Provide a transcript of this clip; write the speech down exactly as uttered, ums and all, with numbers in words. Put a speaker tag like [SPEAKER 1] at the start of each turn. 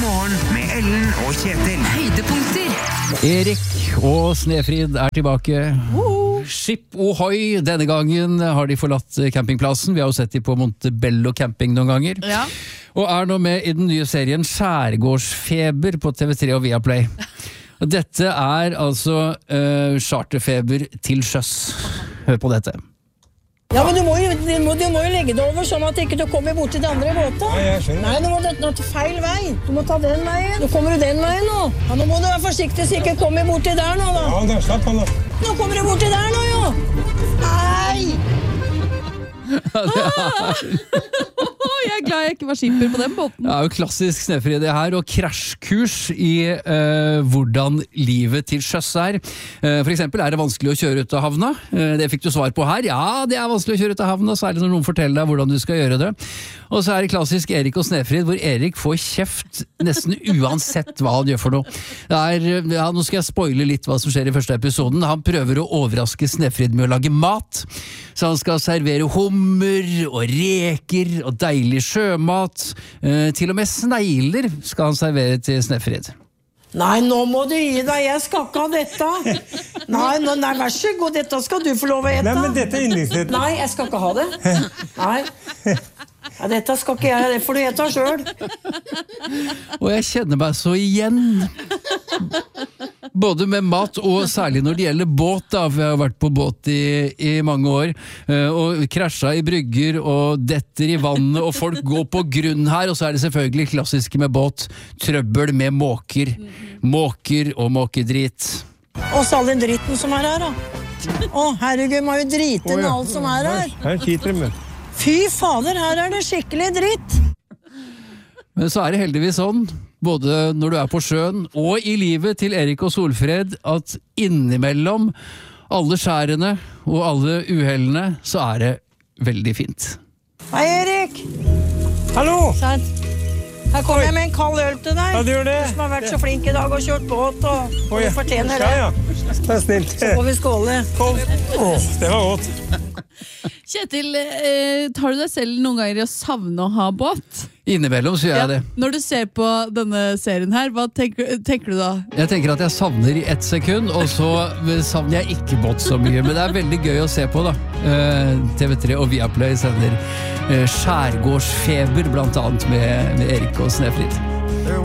[SPEAKER 1] morgen med Ellen og Kjetil.
[SPEAKER 2] Høydepunkter.
[SPEAKER 3] Erik og Snefrid er tilbake. Skip ohoi, denne gangen har de forlatt campingplassen. Vi har jo sett de på Montebello camping noen ganger.
[SPEAKER 2] Ja.
[SPEAKER 3] Og er nå med i den nye serien Skjærgårdsfeber på T V tre og Viaplay. Og dette er altså uh, charterfeber til sjøs. Hør på dette.
[SPEAKER 4] Ja, men du må, jo, du, må, du må jo legge det over sånn at ikke du kommer bort til de andre båtene.
[SPEAKER 5] Ja, jeg skjønner.
[SPEAKER 4] Nei, du må ta til feil vei. Du må ta den veien. Nå kommer du den veien nå. Ja, nå må du være forsiktig så ikke kommer bort til der nå da.
[SPEAKER 5] Ja, det er slapp han da.
[SPEAKER 4] Nå kommer du bort til der nå, jo. Nei!
[SPEAKER 2] Jeg er glad jeg ikke var skipper på den båten.
[SPEAKER 3] Det er jo klassisk Snefrid det her, og krasjkurs i eh, hvordan livet til sjøs er. Eh, for eksempel, er det vanskelig å kjøre ut av havna? Eh, det fikk du svar på her. Ja, det er vanskelig å kjøre ut av havna, særlig når noen forteller deg hvordan du skal gjøre det. Og så er det klassisk Erik og Snefrid, hvor Erik får kjeft nesten uansett hva han gjør for noe. Det er, ja, nå skal jeg spoile litt hva som skjer i første episoden. Han prøver å overraske Snefrid med å lage mat, så han skal servere hummer og reker og deilig sjømat. Eh, til og med snegler skal han servere til Snefrid.
[SPEAKER 4] Nei, nå må du gi deg. Jeg skal ikke ha dette. Nei, nå, nei, vær så god. Dette skal du få lov å ete.
[SPEAKER 5] Nei, men dette er yndlingsretten.
[SPEAKER 4] Nei, jeg skal ikke ha det. Nei. Ja, dette skal ikke jeg. Det får du ete selv.
[SPEAKER 3] Og jeg kjenner meg så igjen. Både med mat og særlig når det gjelder båt da, for jeg har vært på båt i, i mange år, og krasja i brygger og detter i vannet, og folk går på grunn her, og så er det selvfølgelig klassiske med båt, trøbbel med måker, måker og måkedrit.
[SPEAKER 4] Og så all den dritten som er her da. Å, herregud, må jo drite inn alt som er her.
[SPEAKER 5] Her skiter det med.
[SPEAKER 4] Fy fader, her er det skikkelig dritt.
[SPEAKER 3] Men så er det heldigvis sånn, både når du er på sjøen og i livet til Erik og Solfred, at innimellom alle skjærene og alle uhellene, så er det veldig fint.
[SPEAKER 4] Hei, Erik.
[SPEAKER 5] Hallo!
[SPEAKER 4] Sånn. Her kommer jeg med en kald øl til deg.
[SPEAKER 5] Ja, du gjør det.
[SPEAKER 4] Du som har vært så flink i dag og kjørt båt, og, og
[SPEAKER 5] Oi,
[SPEAKER 4] du fortjener det.
[SPEAKER 5] Ja, ja. Det er snilt.
[SPEAKER 4] Så får vi skåle.
[SPEAKER 5] Kom. Åh, det var godt.
[SPEAKER 2] Kjetil, eh, tar du deg selv noen ganger i å savne å ha båt?
[SPEAKER 3] Innimellom så gjør jeg det.
[SPEAKER 2] Når du ser på denne serien her, hva tenker, tenker du da?
[SPEAKER 3] Jeg tenker at jeg savner i ett sekund, og så savner jeg ikke båt så mye. Men det er veldig gøy å se på da. T V tre og Viaplay sender Skjærgårdsfeber, blant annet med, med Erik og Snefrid.